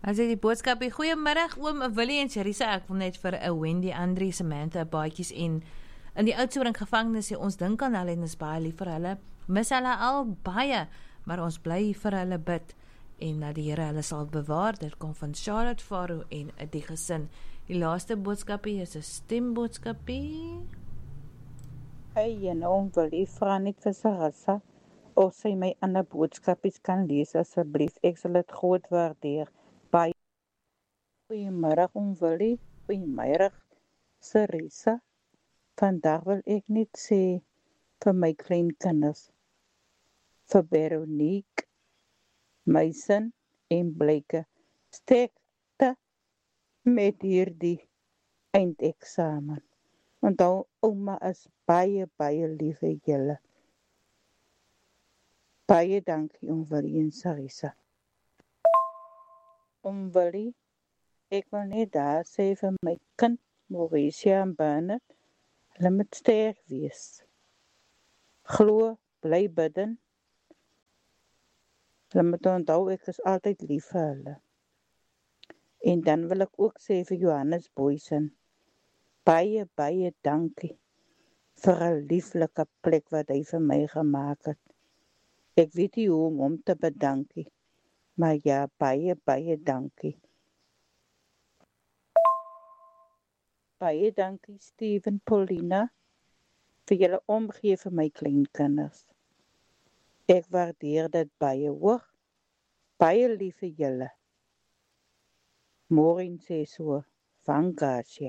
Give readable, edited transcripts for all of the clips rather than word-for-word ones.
As jy die boodskapie, goeiemiddag oom Willie en Charissa, ek wil net vir 'n Wendy, Andrie, Samantha, baadjies en in die Oudtshoorn gevangenis sê, ons dink aan hulle en is baie lief vir hulle, mis hulle al baie, maar ons bly vir hulle bid en dat die Here hulle sal bewaar. Dit kom van Charlotte Faro en die gesin. Die laaste boodskapie is 'n stemboodskapie. Hey, oom Willie, vra net vir Sarissa of sy my ander boodskapies kan lees asseblief. Ek sal dit groot waardeer. Baie goeiemiddag oom Willie, goeiemiddag Sarissa. Vandag wil ek net sê vir my klein kinders, vir Veronique, Mason en Blyke, sterkte met hierdie eindeksamen. Onthou, ouma is baie lief vir julle. Baie dankie oom Willie en Sarissa. Oom Willie, ek wil net daar sê vir my kind, Mauricia en Bernard, hulle moet sterk wees. Glo, bly bidden. Hulle moet onthou, ek is altyd lief vir hulle. En dan wil ek ook sê vir Johannes Boysen, baie dankie vir 'n lieflike plek wat hy vir my gemaak het. Ek weet nie hoe om te bedankie, maar ja, baie dankie. Baie dankie Steven, Paulina, vir julle omgee vir my kleinkinders. Ek waardeer dit baie hoog, baie lief vir julle. Maureen sê so, van Garcia.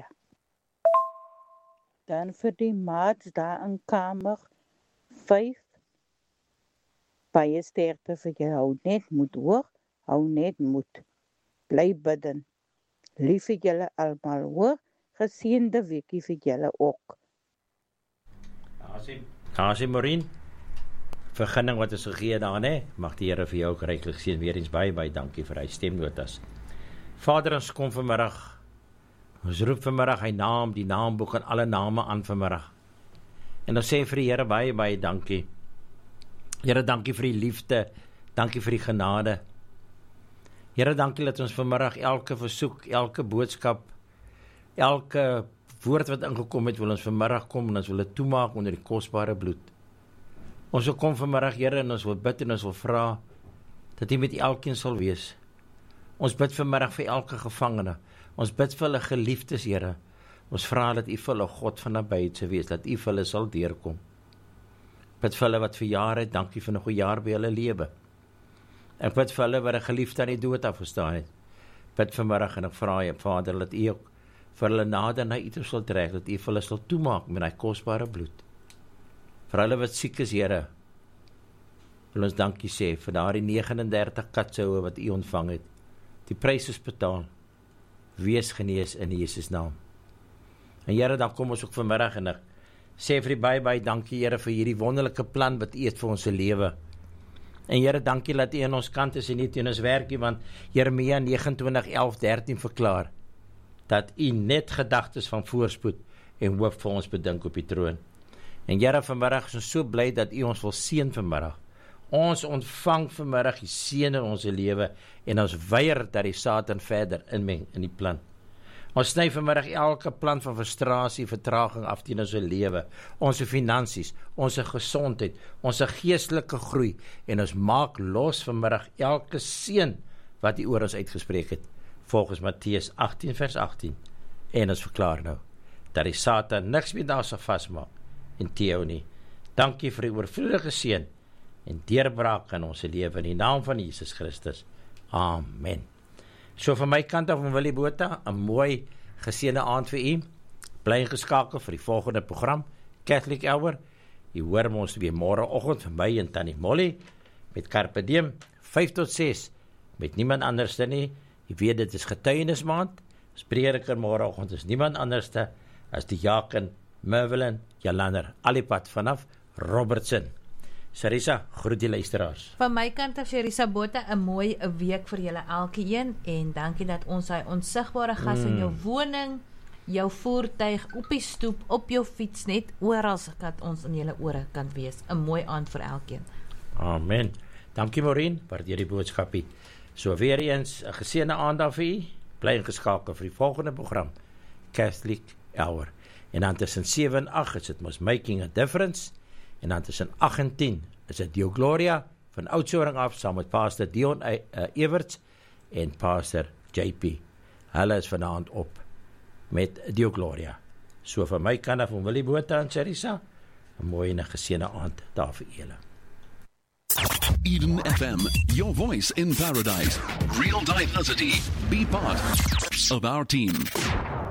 Dan vir die maats daar in kamer 5, baie sterkte vir julle, hou net moed hoor, hou net moed. Bly bidden. Lief vir julle almal hoor, geseënde weekie vir julle ook. Asie Maureen, vergunning wat is gegee daar, né? Mag die Here vir jou ook ryklik seën. Weer eens baie dankie vir hy stemnotas. Vader, ons kom vanmiddag, ons roep vanmiddag hy naam, die naamboek en alle name aan vanmiddag. En ons sê vir die Here baie dankie. Here, dankie vir die liefde, dankie vir die genade. Here, dankie dat ons vanmiddag elke versoek, elke boodskap, elke woord wat ingekom het, wil ons vanmiddag kom en ons wil dit toemaak onder die kosbare bloed. Ons wil kom vanmiddag, Here, en ons wil bid en ons wil vra dat U met elkeen sal wees. Ons bid vanmiddag vir elke gevangene. Ons bid vir hulle geliefdes, Here. Ons vra dat U vir hulle God van nabyd sal wees, dat U vir hulle sal deurkom. Bid vir hulle wat verjaar het, dankie vir 'n goeie jaar by hulle lewe. Ek bid vir hulle wat 'n geliefde aan die dood afgestaan het. Bid vanmiddag en ek vra U, Vader, dat U ook vir hulle nader na U toe sal trek, dat U vir hulle sal toemaak met daai kosbare bloed. Vir hulle wat siek is, Here, wil ons dankie sê vir daardie 39 katsoue wat U ontvang het. Die prys is betaal. Wees genees in Jesus naam. En Here, dan kom ons ook vanmiddag en ek sê vir die baie dankie, Here, vir hierdie wonderlike plan wat U het vir ons lewe. En Here, dankie dat U aan ons kant is en nie teen ons werkie, want Jeremia 29:11-13 verklaar dat U net gedagtes van voorspoed en hoop vir ons bedink op die troon. En Here, vanmiddag is ons so bly dat U ons wil seën vanmiddag. Ons ontvang vanmiddag die seën in ons lewe en ons weier dat die Satan verder inmeng in die plan. Ons sny vanmiddag elke plan van frustrasie, vertraging af teen ons lewe, ons finansies, ons gesondheid, ons geestelike groei en ons maak los vanmiddag elke seën wat U oor ons uitgespreek het, volgens Matteus 18:18. En ons verklaar nou dat die Satan niks meer daar sal vasmaak en teeu nie. Dankie vir die oorvloedige seën en deurbraak in ons lewe in die naam van Jesus Christus. Amen. So van my kant af, Willie Botha, 'n mooi geseënde aand vir u. Bly geskakel vir die volgende program, Catholic Hour. Jy hoor ons weer môreoggend van my en Tannie Molly met Carpe Diem 5 tot 6 met niemand anders nie. Jy weet dit is getuienismaand. Spreker môreoggend is niemand anders as die Jaken Mervelin Jalander Alipad vanaf Robertson. Charissa, groet die luisteraars. Van my kant af, Charissa Botha, 'n mooi week vir julle elkeen en dankie dat ons hy onsigbare gas in jou woning, jou voertuig, op die stoep, op jou fiets, net oral dat ons in julle ore kan wees. 'n Mooi aand vir elkeen. Amen. Dankie Maureen, waardeer die boodskapie. So weer eens 'n geseënde aand daar vir u. Bly ingeskakel vir die volgende program, Catholic Hour. En dan tussen 7 en 8 is dit mos Making a Difference. En dan tussen 8 en 10 is dit Deo Gloria van Oudtshoorn af, saam met Pastor Dion Everts en Pastor JP. Hulle is vanaand op met Deo Gloria. So van my kant af, van Willie Botha en Charissa, 'n mooi en 'n geseënde aand daar vir julle. Eden FM, your voice in paradise. Real diversity. Be part of our team.